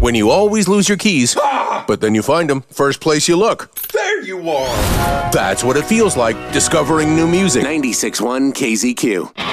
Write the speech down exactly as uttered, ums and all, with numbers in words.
When you always lose your keys, Ah! but then you find them first place you look. There you are! That's what it feels like discovering new music. ninety-six point one K Z Q.